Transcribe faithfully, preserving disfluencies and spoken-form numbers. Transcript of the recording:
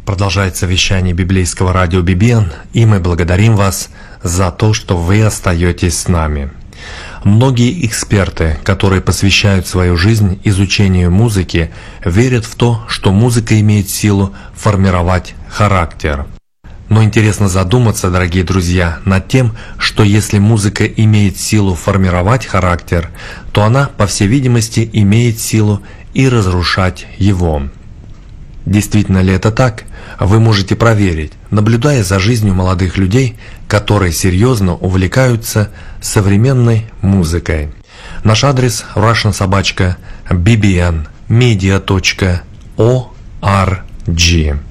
Продолжается вещание библейского радио би би эн, и мы благодарим вас за то, что вы остаетесь с нами. Многие эксперты, которые посвящают свою жизнь изучению музыки, верят в то, что музыка имеет силу формировать характер. Но интересно задуматься, дорогие друзья, над тем, что если музыка имеет силу формировать характер, то она, по всей видимости, имеет силу и разрушать его. Действительно ли это так? Вы можете проверить, наблюдая за жизнью молодых людей, которые серьезно увлекаются современной музыкой. Наш адрес russian собака би би эн медиа точка орг.